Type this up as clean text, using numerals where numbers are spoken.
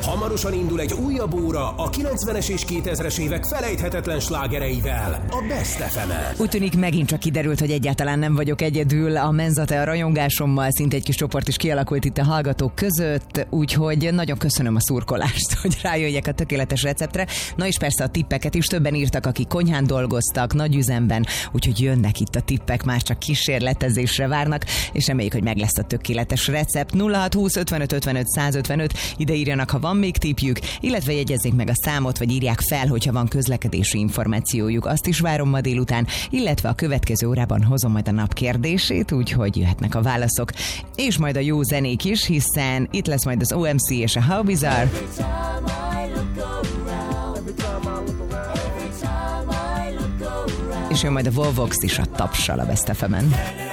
Hamarosan indul egy újabb óra a 90-es és 2000-es évek felejthetetlen slágereivel, a Best FM-en. Úgy tűnik, megint csak kiderült, hogy egyáltalán nem vagyok egyedül. A Menzate a rajongásommal, szinte egy kis csoport is kialakult itt a hallgatók között, úgyhogy nagyon köszönöm a szurkolást, hogy rájöjjek a tökéletes receptre. Na és persze a tippeket is, többen írtak, akik konyhán dolgoztak, nagy üzemben, úgyhogy jönnek itt a tippek, már csak kísérletezésre várnak, és reméljük, hogy meg lesz a tökéletes recept. 0620 55 55 155, ide írjanak, ha van még tippjük, illetve jegyezzék meg a számot, vagy írják fel, hogyha van közlekedési információjuk. Azt is várom ma délután, illetve a következő órában hozom majd a nap kérdését, úgyhogy jöhetnek a válaszok. És majd a jó zenék is, hiszen itt lesz majd az OMC és a How Bizarre. És jön majd a Volvox is a Tapssal a Best FM-en.